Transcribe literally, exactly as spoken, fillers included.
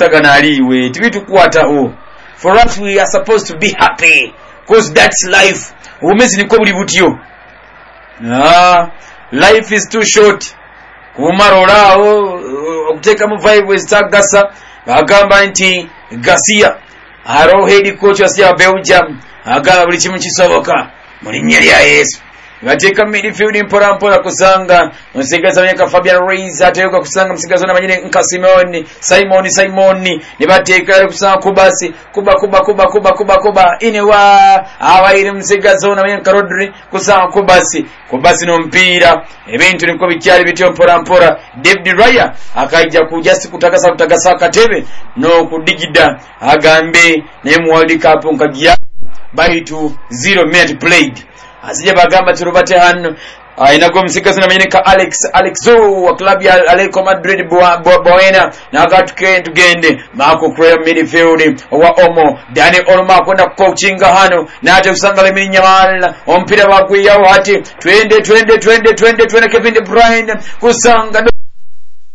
kutagana aliwe tibitukwataho. For us, we are supposed to be happy because that's life. Umezi niko buli butyo. Ah, life is too short. Kumarolao okuteka mu vibe ezitagasa bagamba nti Garcia aro head coach ya Belgium agala buli kimu kisoboka mu linnya lya Yesu. Gateka midfield mpora mpora kusanga musigaza myaka Fabian Ruiz ateka kusanga musigaza na manyine nka Simoni Simoni Simoni nibateka kusanga kubasi kuba kuba kuba kuba kuba kuba inewa abaire musigaza na manyine Rodri kusanga kubasi kubasi no mpira ebintu niko bikyali bityo mpora mpora. David Raya akaija kujasi kutakasa kutakasa akatebe no kudigida agambe ne mu World Cup nkagia baitu zero minute played. Asije bagamba turubate hano inago msikazi na manyine Alex Alexo wa klabu ya Atletico Madrid Boena na gatuke tugende Marco Correa midfield wa Omo Dani Olmo akwenda coachinga hano na ate usanga le minyamala ompira bakwiyaho hati twende twende twende twende twende Kevin De Bruyne kusanga